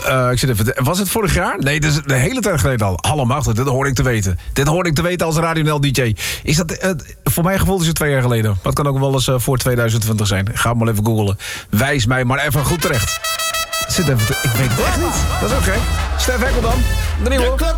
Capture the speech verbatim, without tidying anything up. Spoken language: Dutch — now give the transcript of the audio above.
Uh, ik zit even te, was het vorig jaar? Nee, dat is de hele tijd geleden al. Allemachtig, dit hoor ik te weten. Dit hoor ik te weten als Radio N L D J. Is dat, uh, voor mijn gevoel is het twee jaar geleden. Maar het kan ook wel eens uh, voor twintig twintig zijn. Ga maar even googlen. Wijs mij maar even goed terecht. Zit even te, ik weet het echt niet. Dat is oké. Okay. Stef Hekkel dan. De nieuwe.